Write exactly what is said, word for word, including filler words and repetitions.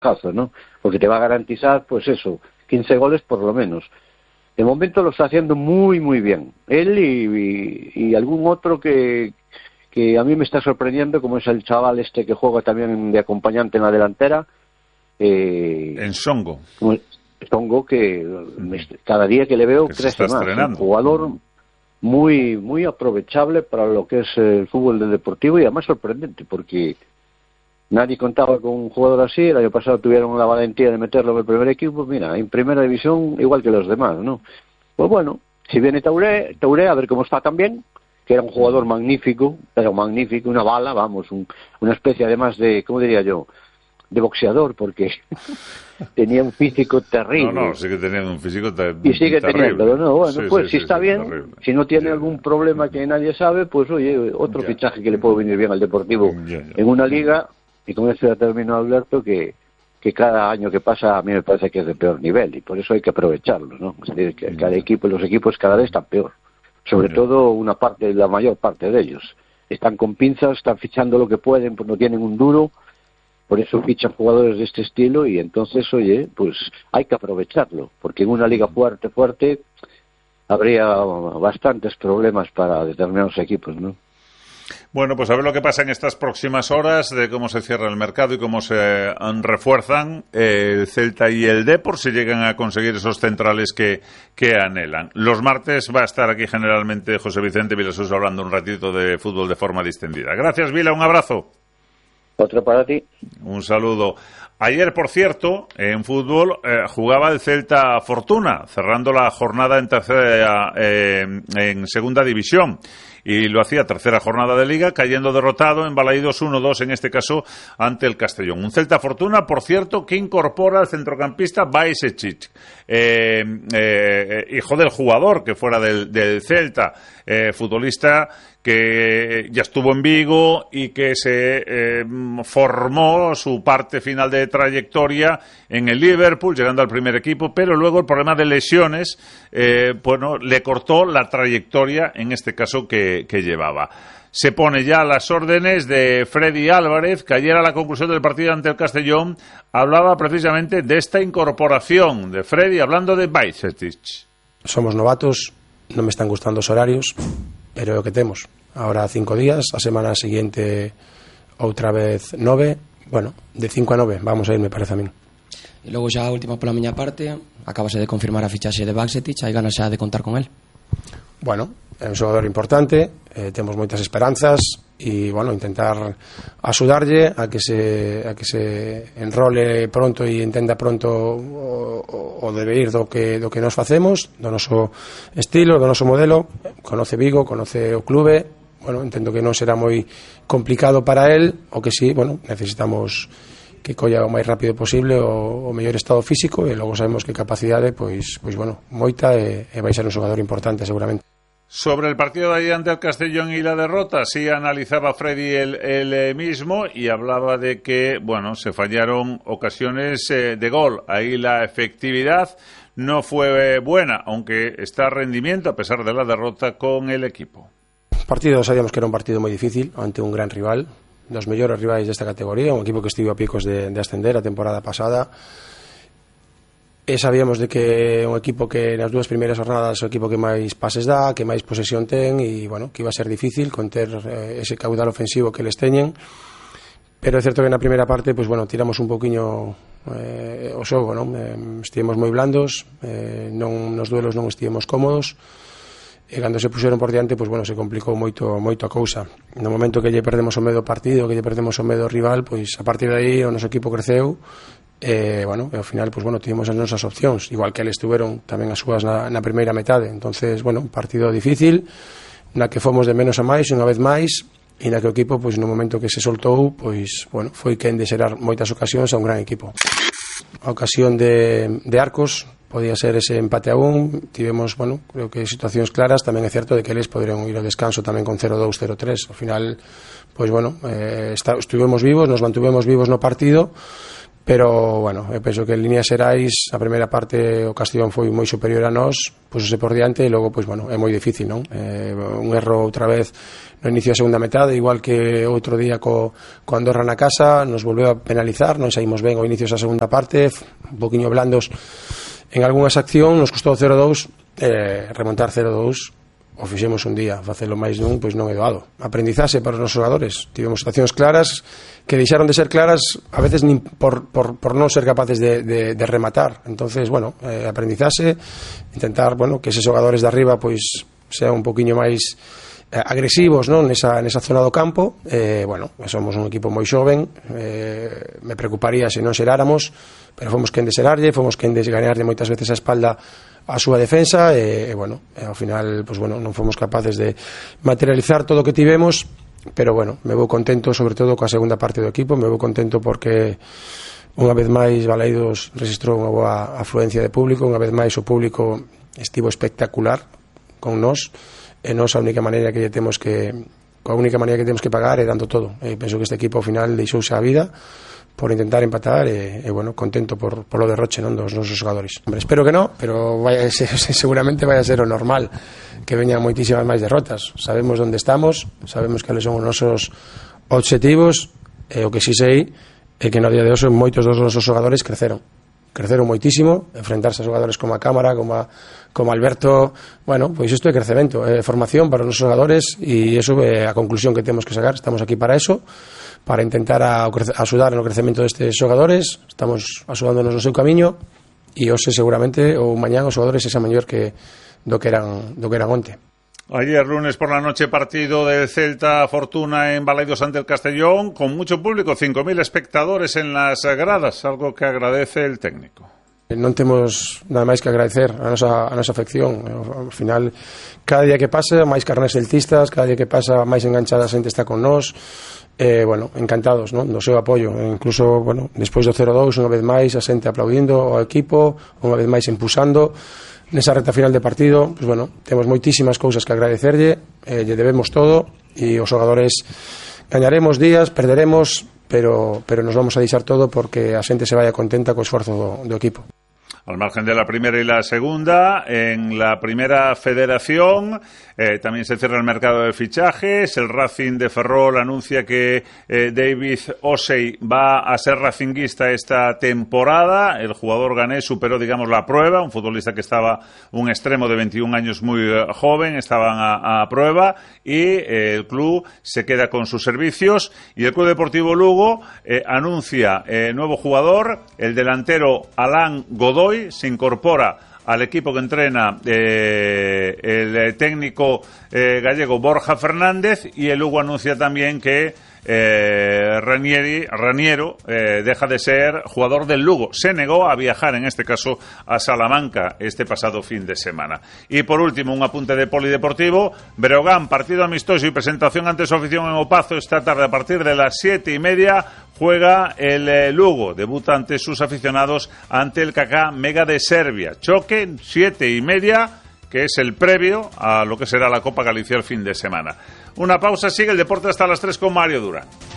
caso, ¿no? Porque te va a garantizar, pues eso, quince goles por lo menos. De momento lo está haciendo muy, muy bien. Él y, y, y algún otro que, que a mí me está sorprendiendo, como es el chaval este que juega también de acompañante en la delantera. Eh, en Songo. Songo, que me, cada día que le veo que crece más. Un jugador muy, muy aprovechable para lo que es el fútbol del Deportivo y además sorprendente, porque nadie contaba con un jugador así. El año pasado tuvieron la valentía de meterlo en el primer equipo. Mira, en primera división igual que los demás, ¿no? Pues bueno, si viene Touré, Touré a ver cómo está también, que era un jugador magnífico, pero magnífico, una bala, vamos, un, una especie además de, ¿cómo diría yo?, de boxeador, porque tenía un físico terrible. No, no, sí que tenía un físico terrible. Y sigue teniéndolo, ¿no? Bueno, sí, pues sí, si sí, está sí, bien, terrible. Si no tiene yeah. algún problema que nadie sabe, pues oye, otro yeah. fichaje que le puede venir bien al Deportivo yeah, yeah. en una liga, y con esto ya termino, Alberto, que, que cada año que pasa a mí me parece que es de peor nivel, y por eso hay que aprovecharlo, ¿no? Es decir, que cada equipo, los equipos cada vez están peor. Sobre yeah. todo una parte, la mayor parte de ellos. Están con pinzas, están fichando lo que pueden, pues no tienen un duro. Por eso fichan jugadores de este estilo y entonces, oye, pues hay que aprovecharlo, porque en una liga fuerte, fuerte, habría bastantes problemas para determinados equipos, ¿no? Bueno, pues a ver lo que pasa en estas próximas horas, de cómo se cierra el mercado y cómo se refuerzan el Celta y el Depor, si llegan a conseguir esos centrales que, que anhelan. Los martes va a estar aquí generalmente José Vicente Vilasús hablando un ratito de fútbol de forma distendida. Gracias, Vila, un abrazo. Otro para ti. Un saludo. Ayer, por cierto, en fútbol eh, jugaba el Celta Fortuna, cerrando la jornada en tercera, eh, en segunda división. Y lo hacía tercera jornada de Liga, cayendo derrotado en Balaídos uno dos, en este caso, ante el Castellón. Un Celta Fortuna, por cierto, que incorpora al centrocampista Bajcetic, eh, eh, hijo del jugador que fuera del, del Celta, eh, futbolista que ya estuvo en Vigo y que se eh, formó su parte final de trayectoria en el Liverpool, llegando al primer equipo, pero luego el problema de lesiones eh, bueno, le cortó la trayectoria, en este caso, que, que llevaba. Se pone ya a las órdenes de Freddy Álvarez, que ayer a la conclusión del partido ante el Castellón hablaba precisamente de esta incorporación de Freddy, hablando de Bajcetic. Somos novatos, no me están gustando los horarios, pero lo que temos. Ahora cinco días, a semana siguiente outra vez nove, bueno, de cinco a nove vamos a ir, me parece a mí. E logo xa a última pola miña parte, acabase de confirmar a fichaxe de Bajcetic, hai ganas xa de contar con él. Bueno, é un xogador importante, eh, temos moitas esperanzas e, bueno, intentar axudarlle a que se a que se enrole pronto e entenda pronto o, o, o deber do que do que nos facemos, do noso estilo, do noso modelo. Conoce Vigo, conoce o clube. Bueno, entendo que non será moi complicado para él, o que sí, bueno, necesitamos que colla o máis rápido posible o, o mellor estado físico, e logo sabemos que capacidade, pois, pois bueno, moita, e, e vai ser un xogador importante seguramente. Sobre el partido de ayer ante el Castellón y la derrota, sí analizaba Freddy el, el mismo y hablaba de que, bueno, se fallaron ocasiones eh, de gol. Ahí la efectividad no fue buena, aunque está rendimiento a pesar de la derrota con el equipo. El partido, sabíamos que era un partido muy difícil ante un gran rival, los mellores rivais desta categoría, un equipo que estivo a picos de, de ascender a temporada pasada. E sabíamos de que un equipo que nas dúas primeiras jornadas é o equipo que máis pases dá, que máis posesión ten, e bueno, que iba a ser difícil conter eh, ese caudal ofensivo que les teñen. Pero é certo que na primeira parte, pues bueno, tiramos un pouquiño eh, o xogo, non? Eh, estivemos moi blandos, eh, non nos duelos non estivemos cómodos, e cando se puxeron por diante, pues bueno, se complicou moito moito a cousa. No momento que lle perdemos o medo partido, que lle perdemos o medo rival, pois a partir de aí o noso equipo creceu. E, bueno, e ao final, pues bueno, tivemos as nosas opcións, igual que eles tuveron tamén as súas na, na primeira metade. Entonces, bueno, un partido difícil, na que fomos de menos a máis, unha vez máis, e na que o equipo, pois no momento que se soltou, pois, bueno, foi quen de xerar moitas ocasións a un gran equipo. A ocasión de, de Arcos podía ser ese empate a un, tivemos, bueno, creo que situacións claras, tamén é certo de que eles poderon ir ao descanso tamén con cero dous, cero tres. Ao final, pois bueno, eh, está, estuvemos vivos, nos mantuvemos vivos no partido, pero bueno, eu penso que en líneas xerais a primeira parte o Castellón foi moi superior a nós, pusose por diante, e logo, pois bueno, é moi difícil, non? Eh, un erro outra vez no inicio da segunda metade, igual que outro día co, co Andorra na casa, nos volveu a penalizar, non saímos ben ao inicio da segunda parte, un poquinho blandos en algunhas accións, nos custou cero dous, eh, remontar cero dous, o fixemos un día, facelo máis nun, pois non é doado. Aprendizaxe para os nosos xogadores, tivemos situacións claras que deixaron de ser claras a veces nin por, por, por non ser capaces de, de, de rematar. Entonces, bueno, eh, aprendizaxe, intentar, bueno, que eses xogadores de arriba pois sean un poquinho máis eh, agresivos, non, nesa, nesa zona do campo. Eh, bueno, somos un equipo moi xoven, eh, me preocuparía se non xeráramos, pero fomos quen de xerarlle, fomos quen de gañarlle moitas veces a espalda a súa defensa, e, e bueno, e ao final, pues bueno, non fomos capaces de materializar todo o que tivemos, pero bueno, me vou contento sobre todo coa segunda parte do equipo, me vou contento porque unha vez máis Baleidos registrou unha boa afluencia de público, unha vez máis o público estivo espectacular con nós, e nós a única maneira que temos que a única maneira que temos que pagar é dando todo, e penso que este equipo ao final deixouse a vida por intentar empatar, e, e bueno, contento por, por lo derroche, non, dos nosos xogadores. Hombre, espero que no, pero vai a ser, seguramente vai a ser o normal que veñan moitísimas máis derrotas. Sabemos onde estamos, sabemos cales son os nosos obxectivos, e o que si sei é que no día de hoxe moitos dos nosos xogadores creceron creceron moitísimo, enfrentarse a xogadores como a Cámara, como a, como Alberto, bueno, pois isto é crecemento, é formación para os nosos xogadores, e iso é a conclusión que temos que sacar. Estamos aquí para eso, para intentar a, a axudar no crecemento destes xogadores, estamos axudándonos no seu camiño, e hoxe seguramente ou mañán os xogadores esa mellor que do que eran do que eran onte. Ayer lunes por la noche partido del Celta Fortuna en Baleidos ante el Castellón, con mucho público, cinco mil espectadores en las gradas, algo que agradece el técnico. Non temos nada máis que agradecer a nosa, a nosa afección. Ao final, cada día que pasa, máis carnés celtistas, cada día que pasa, máis enganchada a xente está con nós. Eh, bueno, encantados, non, do seu apoio. E incluso, bueno, despois do cero dous, unha vez máis, a xente aplaudindo ao equipo, unha vez máis impulsando. Nesa reta final de partido, pues bueno, temos moitísimas cousas que agradecerlle, eh, lle debemos todo, e os xogadores gañaremos días, perderemos, pero, pero nos vamos a deixar todo porque a xente se vaya contenta co esforzo do, do equipo. Al margen de la primera y la segunda, en la primera federación eh, también se cierra el mercado de fichajes. El Racing de Ferrol anuncia que eh, David Osei va a ser racinguista esta temporada. El jugador ganés superó, digamos, la prueba. Un futbolista que estaba, un extremo de veintiún años muy eh, joven, estaban a, a prueba, y eh, el club se queda con sus servicios. Y el Club Deportivo Lugo eh, anuncia eh, nuevo jugador, el delantero Alain Godoy. Se incorpora al equipo que entrena eh, el técnico eh, gallego Borja Fernández, y el Lugo anuncia también que eh, Ranieri, Raniero eh, deja de ser jugador del Lugo. Se negó a viajar, en este caso, a Salamanca este pasado fin de semana. Y por último, un apunte de polideportivo. Breogán, partido amistoso y presentación ante su afición en Opazo esta tarde a partir de las siete y media. Juega el eh, Lugo, debuta ante sus aficionados ante el K K Mega de Serbia. Choque, siete y media, que es el previo a lo que será la Copa Galicia el fin de semana. Una pausa, sigue el deporte hasta las tres con Mario Durán.